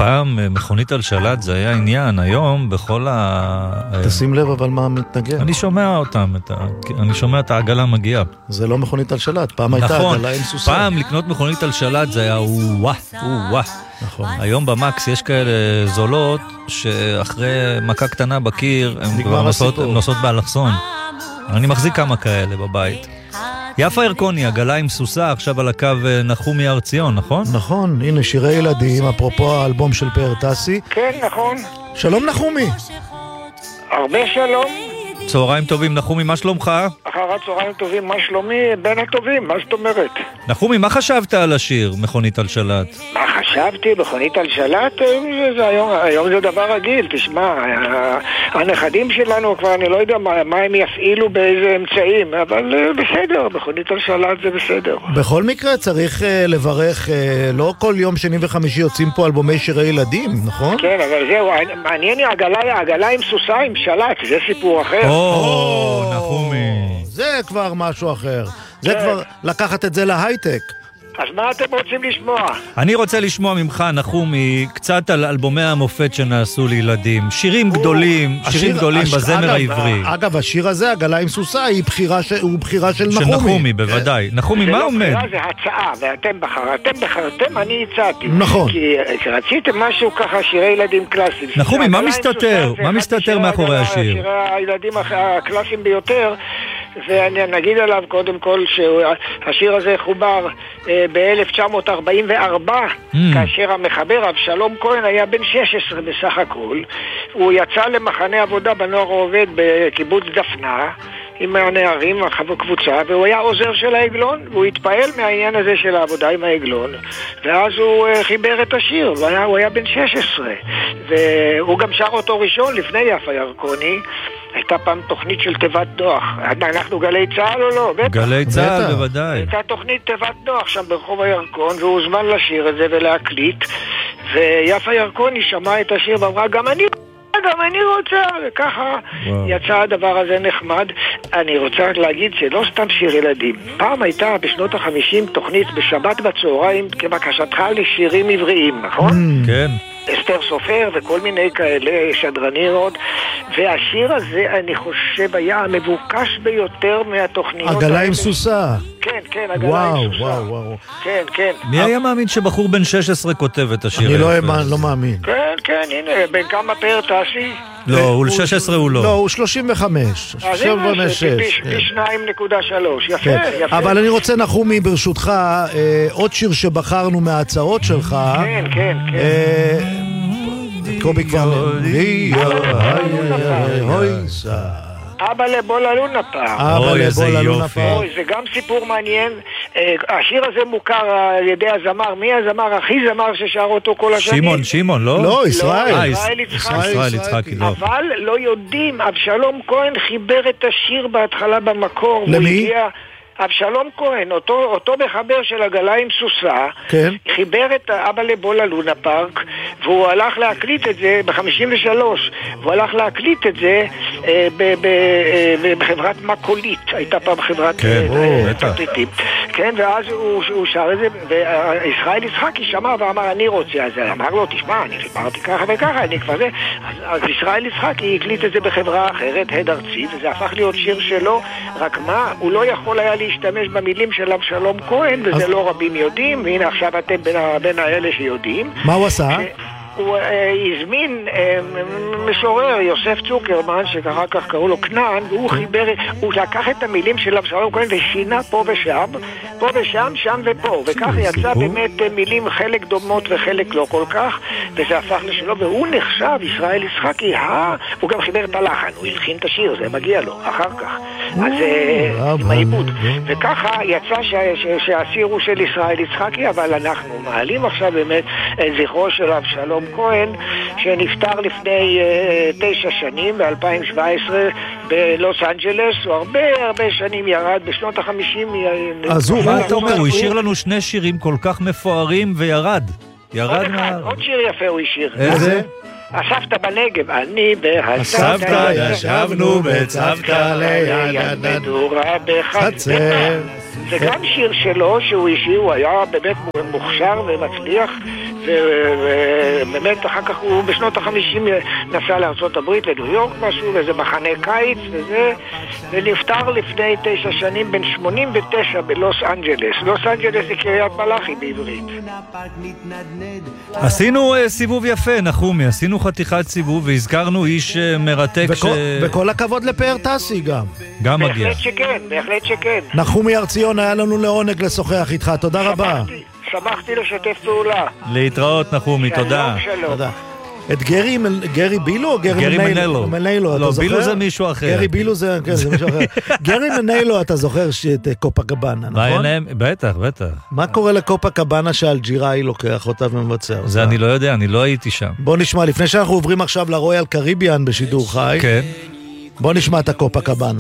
פעם מכונית על שלט זה היה עניין, היום בכל תשים לב אבל מה מתנגן. אני שומע אותם, אני שומע את העגלה מגיעה. זה לא מכונית על שלט, פעם הייתה עגלה עם סוסה. פעם לקנות מכונית על שלט זה היה וואו. נכון. היום במקס יש כאלה זולות שאחרי מכה קטנה בקיר הן כבר נוסעות באלכסון. אני מחזיק כמה כאלה בבית. יפה ירקוני, עגלה עם סוסה, עכשיו על הקו נחומי הר ציון, נכון? נכון, הנה שירי ילדים, אפרופו האלבום של פאר טסי. כן, נכון. שלום נחומי. הרבה שלום. צהריים טובים, נחומי, מה שלומך? אחר הצהריים טובים, מה שלומי? בין הטובים, מה זאת אומרת? נחומי, מה חשבת על השיר, מכונית על שלט? מה חשבתי, מכונית על שלט? היום זה דבר רגיל, תשמע, הנכדים שלנו כבר, אני לא יודע מה הם יפעילו באיזה אמצעים, אבל בסדר, מכונית על שלט זה בסדר. בכל מקרה צריך לברך, לא כל יום שני וחמישי יוצאים פה אלבומי שירי ילדים, נכון? כן, אבל זהו, מעניין לי עגלה עם סוסה עם שלט, זה סיפור אחר. נחומי. זה כבר משהו אחר. זה כבר לקחת את זה להייטק. אז מה אתם רוצים לשמוע? אני רוצה לשמוע ממך, נחומי, קצת על אלבומי המופת שנעשו לילדים. שירים גדולים בזמר העברי. אגב, השיר הזה, עגלה עם סוסה, הוא בחירה של נחומי. של נחומי, בוודאי. נחומי, מה עומד? זה לא בחירה, זה הצעה, ואתם בחרתם, אני הצעתי. נכון. כי רציתם משהו ככה, שירי ילדים קלאסיים. נחומי, מה מסתתר? מה מסתתר מאחורי השיר? שירי הילדים הקלאסיים ביותר, ונגיד עליו קודם כל שהשיר הזה חובר ב-1944, כאשר המחבר אבשלום כהן היה בן 16 בסך הכל. הוא יצא למחנה עבודה בנוער העובד בקיבוץ דפנה עם הנערים, קבוצה, והוא היה עוזר של העגלון, והוא התפעל מהעניין הזה של העבודה עם העגלון, ואז הוא חיבר את השיר, הוא היה בן 16, והוא גם שר אותו ראשון לפני יפה ירקוני. הייתה פעם תוכנית של תיבת דוח. אנחנו גלי צהל או לא? בטח. גלי צהל, בוודאי. הייתה תוכנית תיבת דוח שם ברחוב הירקון, והוא הוזמן לשיר את זה ולהקליט, ויפה ירקוני שמעה את השיר ואמרה, גם אני רוצה, וככה יצא הדבר הזה נחמד. אני רוצה רק להגיד שלא סתם שיר ילדים. פעם הייתה בשנות ה-50 תוכנית בשבת בצהריים כבקשתך לשירים עבריים, נכון? כן. אסתר סופר וכל מיני כאלה שדרניות, והשיר הזה אני חושב היה המבוקש ביותר מהתוכניות. עגלה עם סוסה. כן, עגלה עם סוסה. וואו. כן. מי היה מאמין שבחור בן 16 כותב את השיר? אני לא מאמין. כן, הנה, בין כמה פאר טסי? לא, הוא 16 הוא לא. לא, הוא 35. אז הנה, פי 2.3. יפה. אבל אני רוצה, נחומי, ברשותך, עוד שיר שבחרנו מההצעות שלך. כן. קובי כבר אבא לבולה לונה פעם. זה גם סיפור מעניין. השיר הזה מוכר על ידי הזמר. מי הזמר? הכי זמר ששר אותו כל השנים? שמעון, לא? לא, ישראל יצחקי, לא. אבל לא יודעים, אבשלום כהן חיבר את השיר בהתחלה במקור. למי? אבשלום כהן, אותו מחבר של עגלה עם סוסה, כן. חיבר את אבא לבולה לונה פארק, והוא הלך להקליט את זה ב-53, והוא הלך להקליט את זה בחברת מקולית, הייתה פעם חברת תקליטים. כן, ואז הוא שר את זה, וישראל יצחקי שמע ואמר, אני רוצה, אז אמר לו, תשמע, אני חיברתי ככה וככה, אני כבר זה, אז ישראל יצחקי הקליט את זה בחברה אחרת, הד ארצי, וזה הפך להיות שיר שלו, רק מה, הוא לא יכול היה להשתמש במילים של אבשלום כהן, וזה לא רבים יודעים, והנה עכשיו אתם בין האלה שיודעים. מה הוא עשה? הוא הזמין משורר, יוסף צוקרמן, שאחר כך קראו לו כנען, והוא חיבר, הוא לקח את המילים של אבשלום כהן ושינה פה ושם, שם ופה, וכך יצא באמת מילים חלק דומות וחלק לא כל כך, וזה הפך לשלו, והוא נחשב, ישראל יצחקי, הוא גם חיבר את הלחן, הוא הלחין את השיר, זה מגיע לו, אחר כך. אז עם העיבוד. וככה יצא שהשיר הוא של ישראל יצחקי, אבל אנחנו מעלים עכשיו באמת זכרו של אבשלום כהן, שנפטר לפני 9 שנים, ב-2017, בלוס אנג'לס. הוא הרבה שנים ירד, בשנות ה-50. אז מה אתה אומר? הוא השאיר לנו 2 שירים כל כך מפוארים וירד. עוד שיר יפה הוא השאיר. איזה? הסבתא בנגב, אני והסבתא ישבנו בצוותא ליד מדורה בחצר, וגם שיר שלו, שהוא אישי, הוא היה באמת מוכשר ומצליח, ובאמת אחר כך הוא בשנות ה-50 נסע לארצות הברית, לניו יורק משהו, וזה מחנה קיץ וזה, ונפטר לפני 9 שנים, בן 89 בלוס אנג'לס. לוס אנג'לס זה קריית מלאכי בעברית. עשינו סיבוב יפה, נחומי, עשינו חתיכת סיבוב והזכרנו איש מרתק וכל הכבוד לפאר טסי גם מגיע. בהחלט שכן. נחומי ארציון, היה לנו לעונג לשוחח איתך, תודה רבה. שמחתי לשתף פעולה. להתראות נחומי, תודה. תודה. את גרי בילו או גרי מנילו? לא, בילו זה מישהו אחר. גרי בילו זה מישהו אחר. גרי מנילו, אתה זוכר את קופה קבאנה, נכון? בטח. מה קורה לקופה קבאנה שאלג'יראי לוקח אותה ומבצע אותה? זה אני לא יודע, אני לא הייתי שם. בוא נשמע, לפני שאנחנו עוברים עכשיו לרויאל קריביאן בשידור חי, כן. בוא נשמע את הקופה קבאנה.